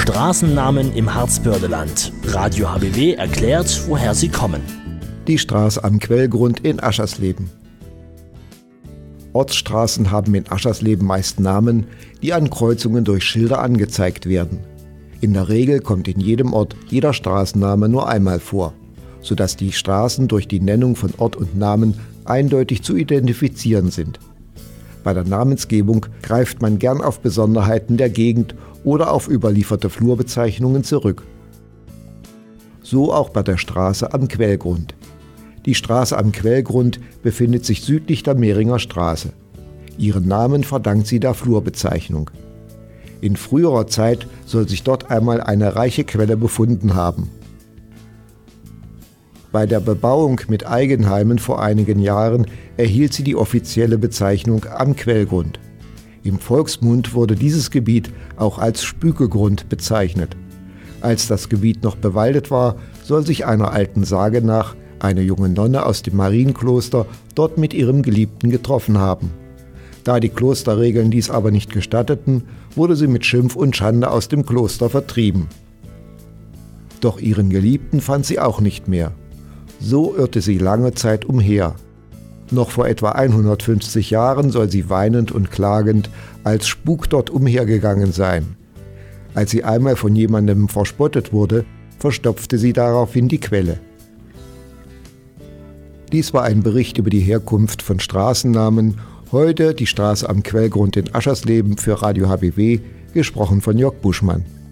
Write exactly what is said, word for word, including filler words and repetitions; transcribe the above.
Straßennamen im Harzbördeland. Radio H B W erklärt, woher sie kommen. Die Straße am Quellgrund in Aschersleben. Ortsstraßen haben in Aschersleben meist Namen, die an Kreuzungen durch Schilder angezeigt werden. In der Regel kommt in jedem Ort jeder Straßenname nur einmal vor, sodass die Straßen durch die Nennung von Ort und Namen eindeutig zu identifizieren sind. Bei der Namensgebung greift man gern auf Besonderheiten der Gegend oder auf überlieferte Flurbezeichnungen zurück. So auch bei der Straße am Quellgrund. Die Straße am Quellgrund befindet sich südlich der Mehringer Straße. Ihren Namen verdankt sie der Flurbezeichnung. In früherer Zeit soll sich dort einmal eine reiche Quelle befunden haben. Bei der Bebauung mit Eigenheimen vor einigen Jahren erhielt sie die offizielle Bezeichnung am Quellgrund. Im Volksmund wurde dieses Gebiet auch als Spükegrund bezeichnet. Als das Gebiet noch bewaldet war, soll sich einer alten Sage nach eine junge Nonne aus dem Marienkloster dort mit ihrem Geliebten getroffen haben. Da die Klosterregeln dies aber nicht gestatteten, wurde sie mit Schimpf und Schande aus dem Kloster vertrieben. Doch ihren Geliebten fand sie auch nicht mehr. So irrte sie lange Zeit umher. Noch vor etwa hundertfünfzig Jahren soll sie weinend und klagend als Spuk dort umhergegangen sein. Als sie einmal von jemandem verspottet wurde, verstopfte sie daraufhin die Quelle. Dies war ein Bericht über die Herkunft von Straßennamen. Heute die Straße am Quellgrund in Aschersleben für Radio H B W, gesprochen von Jörg Buschmann.